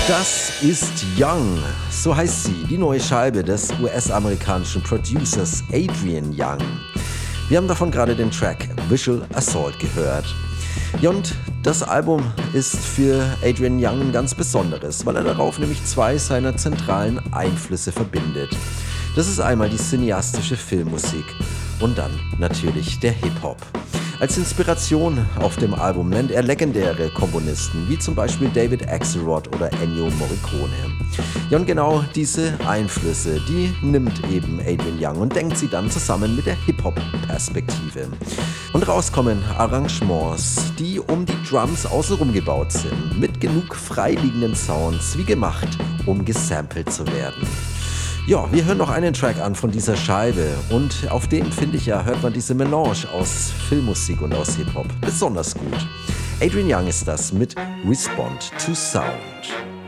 Das ist Young, so heißt sie, die neue Scheibe des US-amerikanischen Producers Adrian Young. Wir haben davon gerade den Track Visual Assault gehört. Ja, und das Album ist für Adrian Young ein ganz besonderes, weil er darauf nämlich zwei seiner zentralen Einflüsse verbindet. Das ist einmal die cineastische Filmmusik und dann natürlich der Hip-Hop. Als Inspiration auf dem Album nennt er legendäre Komponisten, wie zum Beispiel David Axelrod oder Ennio Morricone. Ja, und genau diese Einflüsse, die nimmt eben Adrian Young und denkt sie dann zusammen mit der Hip-Hop-Perspektive. Und rauskommen Arrangements, die um die Drums außenrum gebaut sind, mit genug freiliegenden Sounds wie gemacht, um gesampelt zu werden. Ja, wir hören noch einen Track an von dieser Scheibe und auf dem, finde ich ja, hört man diese Melange aus Filmmusik und aus Hip-Hop besonders gut. Adrian Young ist das mit Respond to Sound.